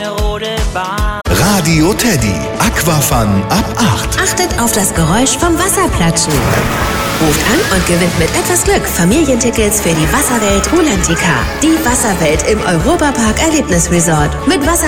keine Rodelbahn. Radio Teddy, Aquafun ab 8. Achtet auf das Geräusch vom Wasserplatschen. Ruft an und gewinnt mit etwas Glück Familientickets für die Wasserwelt Rulantica. Die Wasserwelt im Europapark Erlebnisresort. Mit Wasser